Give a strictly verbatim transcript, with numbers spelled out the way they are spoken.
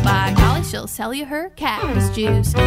By golly, she'll sell you her cactus juice.